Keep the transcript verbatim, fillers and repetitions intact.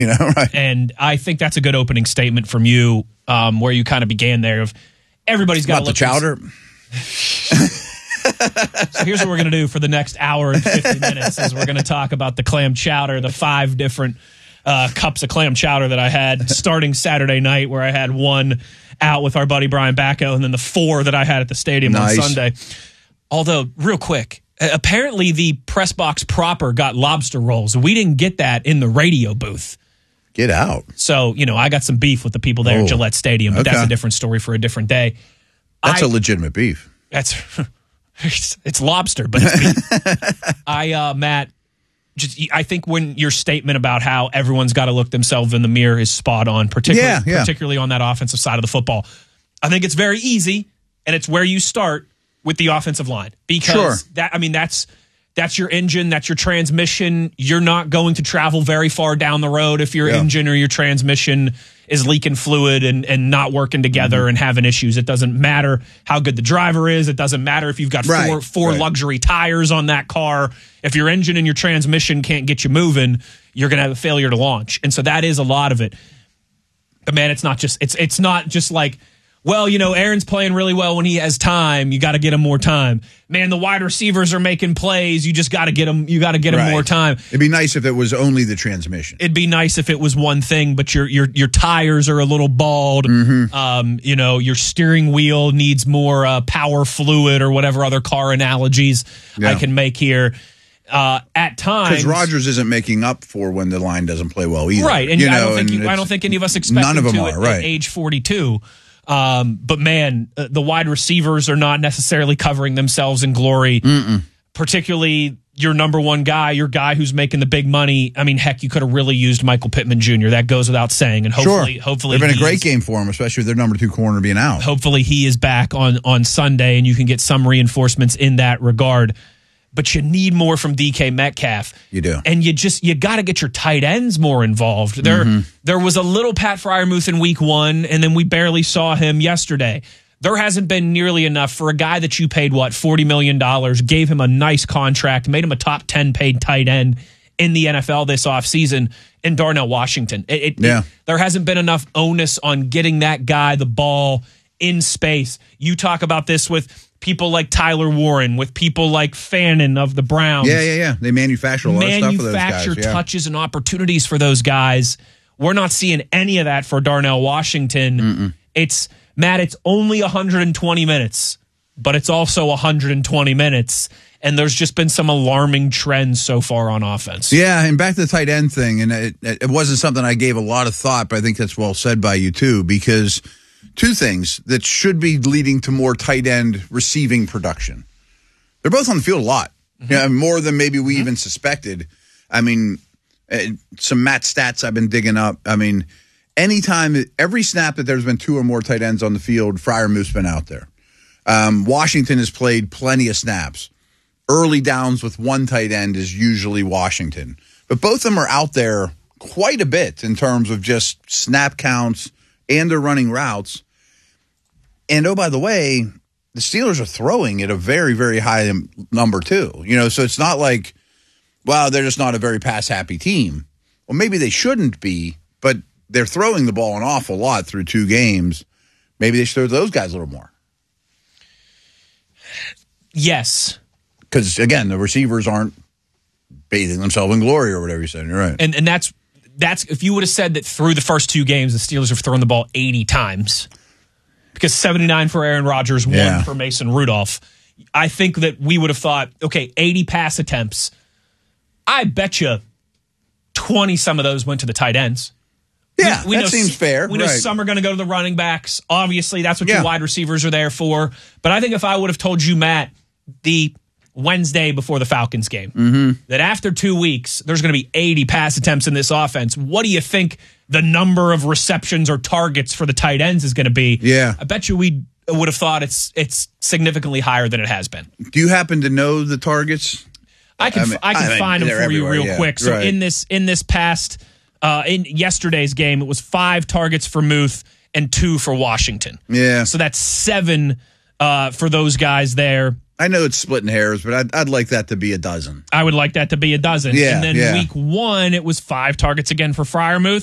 You know, right? And I think that's a good opening statement from you, um, where you kind of began there of everybody's got to look the chowder. So here's what we're going to do for the next hour and fifty minutes is we're going to talk about the clam chowder, the five different uh, cups of clam chowder that I had starting Saturday night, where I had one out with our buddy Brian Bacco, and then the four that I had at the stadium nice. on Sunday. Although, real quick, apparently the press box proper got lobster rolls. We didn't get that in the radio booth. Get out. So, you know, I got some beef with the people there oh, at Gillette Stadium, but okay. that's a different story for a different day. That's I, a legitimate beef. That's it's, it's lobster, but it's beef. I, uh, Matt, just I think when your statement about how everyone's got to look themselves in the mirror is spot on, particularly yeah, yeah. particularly on that offensive side of the football. I think it's very easy, and it's where you start with the offensive line because sure. that I mean that's that's your engine, that's your transmission. You're not going to travel very far down the road if your yeah. engine or your transmission is leaking fluid and, and not working together mm-hmm. and having issues. It doesn't matter how good the driver is. It doesn't matter if you've got right. four four right. luxury tires on that car. If your engine and your transmission can't get you moving, you're going to have a failure to launch. And so that is a lot of it. But man, it's not just it's it's not just like, well, you know, Aaron's playing really well when he has time. You got to get him more time. Man, the wide receivers are making plays. You just got to get them. You got to get right. him more time. It'd be nice if it was only the transmission. It'd be nice if it was one thing, but your your your tires are a little bald. Mm-hmm. Um, you know, your steering wheel needs more uh, power fluid or whatever other car analogies yeah. I can make here. Uh, at times, because Rodgers isn't making up for when the line doesn't play well either, right? And you I know, don't think you, I don't think any of us expect none of them to are at, right. at age forty-two. Um, but man, uh, the wide receivers are not necessarily covering themselves in glory. Mm-mm. Particularly your number one guy, your guy who's making the big money. I mean, heck, you could have really used Michael Pittman Junior That goes without saying. And hopefully, sure. hopefully, it's been a great is, game for him, especially with their number two corner being out. Hopefully, he is back on on Sunday, and you can get some reinforcements in that regard. But you need more from D K Metcalf. You do. And you just, you got to get your tight ends more involved. There mm-hmm. there was a little Pat Freiermuth in week one, and then we barely saw him yesterday. There hasn't been nearly enough for a guy that you paid, what, forty million dollars, gave him a nice contract, made him a top ten paid tight end in the N F L this offseason in Darnell Washington. It, it, yeah. it, there hasn't been enough onus on getting that guy the ball in space. You talk about this with people like Tyler Warren, with people like Fannin of the Browns. Yeah, yeah, yeah. They manufacture a lot of stuff for those guys. Manufacture yeah. touches and opportunities for those guys. We're not seeing any of that for Darnell Washington. Mm-mm. It's, Matt, it's only one hundred twenty minutes, but it's also one hundred twenty minutes. And there's just been some alarming trends so far on offense. Yeah, and back to the tight end thing, and it, it wasn't something I gave a lot of thought, but I think that's well said by you too, because two things that should be leading to more tight end receiving production. They're both on the field a lot, mm-hmm. yeah, more than maybe we mm-hmm. even suspected. I mean, uh, some Matt stats I've been digging up. I mean, anytime, every snap that there's been two or more tight ends on the field, Freiermuth's been out there. Um, Washington has played plenty of snaps. Early downs with one tight end is usually Washington. But both of them are out there quite a bit in terms of just snap counts, and they're running routes. And, oh, by the way, the Steelers are throwing at a very, very high number, too. You know, so it's not like, wow, they're just not a very pass-happy team. Well, maybe they shouldn't be, but they're throwing the ball an awful lot through two games. Maybe they should throw those guys a little more. Yes. Because, again, the receivers aren't bathing themselves in glory or whatever you said. You're right. And, and that's, that's if you would have said that through the first two games, the Steelers have thrown the ball eighty times, because seventy-nine for Aaron Rodgers, one yeah. for Mason Rudolph. I think that we would have thought, okay, eighty pass attempts. I bet you twenty some of those went to the tight ends. Yeah, we, we that know, seems fair. We know right. some are going to go to the running backs. Obviously, that's what yeah. your wide receivers are there for. But I think if I would have told you, Matt, the Wednesday before the Falcons game, mm-hmm. that after two weeks, there's going to be eighty pass attempts in this offense, what do you think the number of receptions or targets for the tight ends is going to be? Yeah. I bet you we would have thought it's it's significantly higher than it has been. Do you happen to know the targets? I can I, mean, I can I find mean, them for you real yeah. quick. So right. in this in this past uh, in yesterday's game, it was five targets for Muth and two for Washington. Yeah. So that's seven uh, for those guys there. I know it's splitting hairs, but I'd, I'd like that to be a dozen. I would like that to be a dozen. Yeah, and then yeah. week one, it was five targets again for Freiermuth.